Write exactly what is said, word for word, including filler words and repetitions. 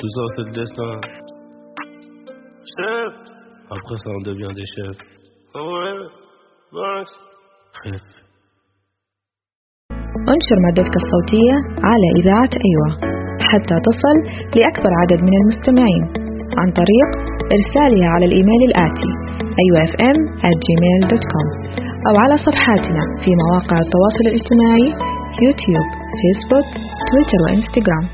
Tout ça c'est le destin. Chef. Après ça on devient des chefs. Ah ouais. Max. انشر مادتك الصوتية على إذاعة أيوة حتى تصل لأكبر عدد من المستمعين عن طريق إرسالها على الإيميل الآتي أيوة إف إم آت جيميل دوت كوم أو على صفحاتنا في مواقع التواصل الاجتماعي يوتيوب، فيسبوك، تويتر وإنستغرام.